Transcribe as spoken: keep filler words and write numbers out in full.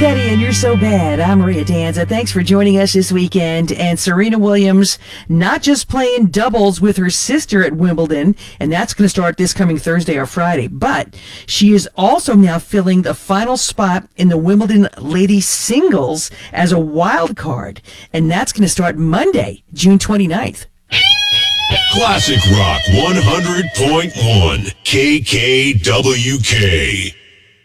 Petty and You're So Bad. I'm Maria Danza. Thanks for joining us this weekend. And Serena Williams not just playing doubles with her sister at Wimbledon, and that's going to start this coming Thursday or Friday, but she is also now filling the final spot in the Wimbledon ladies singles as a wild card, and that's going to start Monday, June twenty-ninth. Classic Rock one hundred point one K K W K.